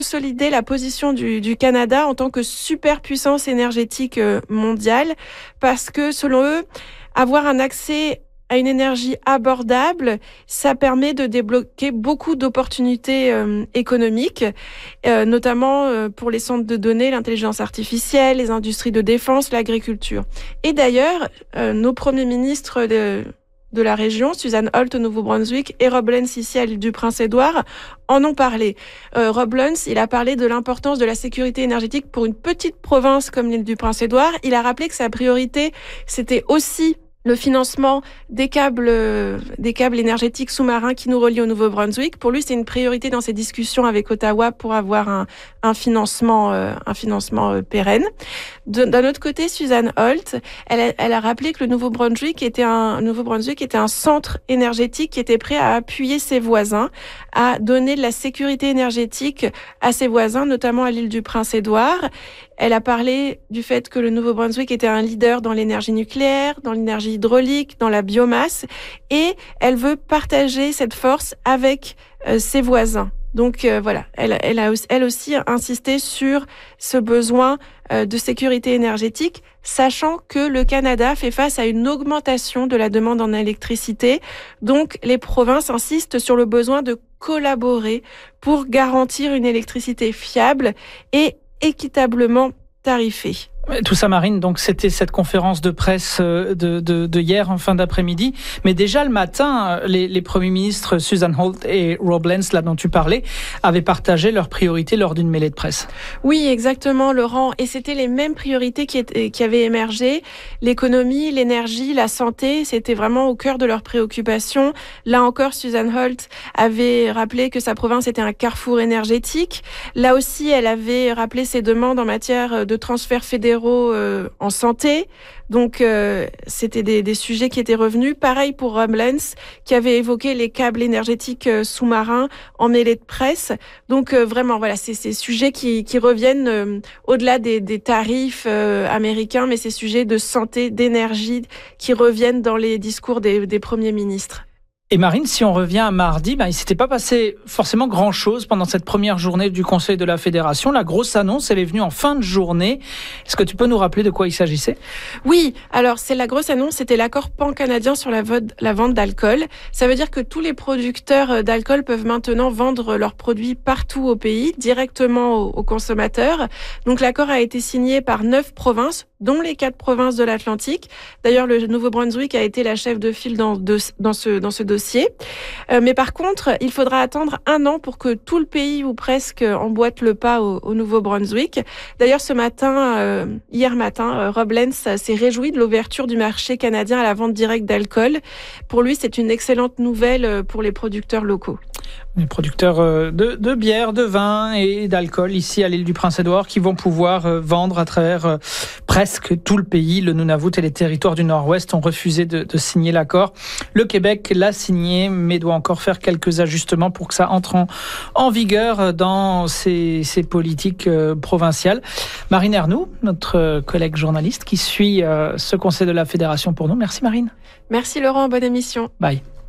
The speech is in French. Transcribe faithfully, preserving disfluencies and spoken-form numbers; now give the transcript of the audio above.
consolider la position du, du Canada en tant que superpuissance énergétique mondiale, parce que selon eux, avoir un accès à une énergie abordable, ça permet de débloquer beaucoup d'opportunités euh, économiques, euh, notamment euh, pour les centres de données, l'intelligence artificielle, les industries de défense, l'agriculture. Et d'ailleurs, euh, nos premiers ministres de, de la région, Susan Holt au Nouveau-Brunswick et Rob Lens ici à l'île du Prince-Édouard, en ont parlé. Euh, Rob Lens, il a parlé de l'importance de la sécurité énergétique pour une petite province comme l'île du Prince-Édouard. Il a rappelé que sa priorité, c'était aussi le financement des câbles, euh, des câbles énergétiques sous-marins qui nous relient au Nouveau-Brunswick. Pour lui, c'est une priorité dans ses discussions avec Ottawa pour avoir un, un financement, euh, un financement euh, pérenne. De, d'un autre côté, Susan Holt, elle a, elle a rappelé que le Nouveau-Brunswick était un, Nouveau-Brunswick était un centre énergétique qui était prêt à appuyer ses voisins, à donner de la sécurité énergétique à ses voisins, notamment à l'île du Prince-Édouard. Elle a parlé du fait que le Nouveau-Brunswick était un leader dans l'énergie nucléaire, dans l'énergie hydraulique, dans la biomasse, et elle veut partager cette force avec euh, ses voisins. Donc euh, voilà, elle, elle a elle aussi insisté sur ce besoin euh, de sécurité énergétique, sachant que le Canada fait face à une augmentation de la demande en électricité. Donc les provinces insistent sur le besoin de collaborer pour garantir une électricité fiable et équitablement tarifée. Tout ça, Marine, donc c'était cette conférence de presse de, de, de hier en fin d'après-midi. Mais déjà le matin, les, les premiers ministres Susan Holt et Rob Lens, là dont tu parlais, avaient partagé leurs priorités lors d'une mêlée de presse. Oui, exactement, Laurent. Et c'était les mêmes priorités qui, étaient, qui avaient émergé. L'économie, l'énergie, la santé, c'était vraiment au cœur de leurs préoccupations. Là encore, Susan Holt avait rappelé que sa province était un carrefour énergétique. Là aussi, elle avait rappelé ses demandes en matière de transferts fédéraux Euh, en santé. Donc, euh, c'était des, des sujets qui étaient revenus. Pareil pour Rob Lens, qui avait évoqué les câbles énergétiques euh, sous-marins en mêlée de presse. Donc, euh, vraiment, voilà, c'est ces sujets qui, qui reviennent euh, au-delà des, des tarifs euh, américains, mais ces sujets de santé, d'énergie qui reviennent dans les discours des, des premiers ministres. Et Marine, si on revient à mardi, ben, il ne s'était pas passé forcément grand-chose pendant cette première journée du Conseil de la Fédération. La grosse annonce, elle est venue en fin de journée. Est-ce que tu peux nous rappeler de quoi il s'agissait ? Oui, alors c'est la grosse annonce, c'était l'accord pan-canadien sur la, vo- la vente d'alcool. Ça veut dire que tous les producteurs d'alcool peuvent maintenant vendre leurs produits partout au pays, directement aux, aux consommateurs. Donc l'accord a été signé par neuf provinces, dont les quatre provinces de l'Atlantique. D'ailleurs, le Nouveau-Brunswick a été la chef de file dans, de, dans, ce, dans ce dossier. Euh, mais par contre, il faudra attendre un an pour que tout le pays ou presque emboîte le pas au, au Nouveau-Brunswick. D'ailleurs, ce matin, euh, hier matin, euh, Rob Lens s'est réjoui de l'ouverture du marché canadien à la vente directe d'alcool. Pour lui, c'est une excellente nouvelle pour les producteurs locaux. Les producteurs de, de bière, de vin et d'alcool ici à l'île du Prince-Édouard qui vont pouvoir vendre à travers presque tout le pays. Le Nunavut et les territoires du Nord-Ouest ont refusé de, de signer l'accord. Le Québec l'a signé, mais doit encore faire quelques ajustements pour que ça entre en, en vigueur dans ses, ses politiques provinciales. Marine Ernoult, notre collègue journaliste qui suit ce Conseil de la Fédération pour nous. Merci Marine. Merci Laurent, bonne émission. Bye.